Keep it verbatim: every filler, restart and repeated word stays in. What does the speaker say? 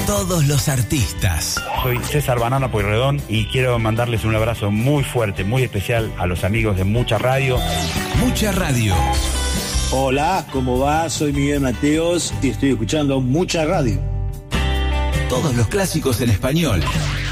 Todos los artistas. Soy César Banana Pueyrredón y quiero mandarles un abrazo muy fuerte, muy especial a los amigos de Mucha Radio. Mucha Radio. Hola, ¿cómo va? Soy Miguel Mateos y estoy escuchando Mucha Radio. Todos los clásicos en español.